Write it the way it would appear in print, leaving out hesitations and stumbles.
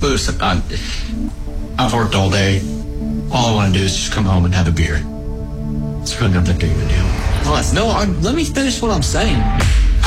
Listen, I've worked all day. All I want to do is just come home and have a beer. It's really not that big of a deal. Let me finish what I'm saying.